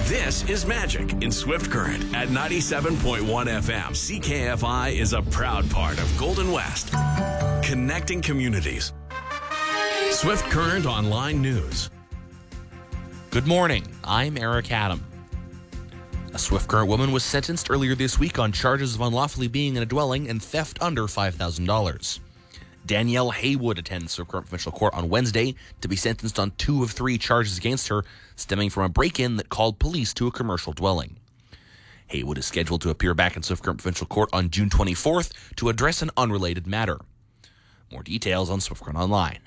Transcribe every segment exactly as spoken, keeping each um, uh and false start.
This is Magic in Swift Current at ninety-seven point one F M. C K F I is a proud part of Golden West, connecting communities. Swift Current Online News. Good morning. I'm Eric Adam. A Swift Current woman was sentenced earlier this week on charges of unlawfully being in a dwelling and theft under five thousand dollars. Danielle Haywood attends Swift Current Provincial Court on Wednesday to be sentenced on two of three charges against her, stemming from a break-in that called police to a commercial dwelling. Haywood is scheduled to appear back in Swift Current Provincial Court on June twenty-fourth to address an unrelated matter. More details on Swift Current Online.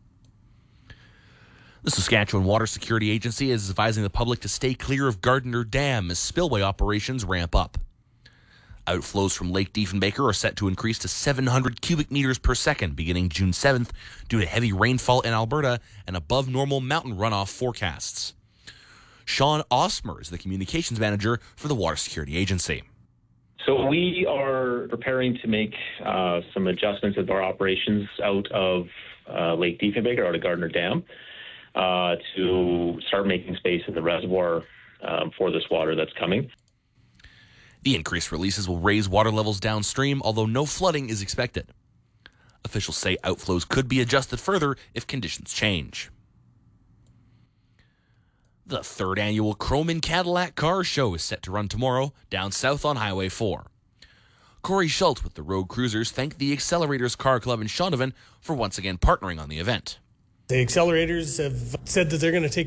The Saskatchewan Water Security Agency is advising the public to stay clear of Gardiner Dam as spillway operations ramp up. Outflows from Lake Diefenbaker are set to increase to seven hundred cubic meters per second beginning June seventh due to heavy rainfall in Alberta and above normal mountain runoff forecasts. Sean Osmer is the communications manager for the Water Security Agency. So we are preparing to make uh, some adjustments of our operations out of uh, Lake Diefenbaker, out of Gardiner Dam, uh, to start making space in the reservoir um, for this water that's coming. The increased releases will raise water levels downstream, although no flooding is expected. Officials say outflows could be adjusted further if conditions change. The third annual Croman Cadillac Car Show is set to run tomorrow down south on Highway four. Corey Schultz with the Road Cruisers thanked the Accelerators Car Club in Shaunavon for once again partnering on the event. The Accelerators have said that they're going to take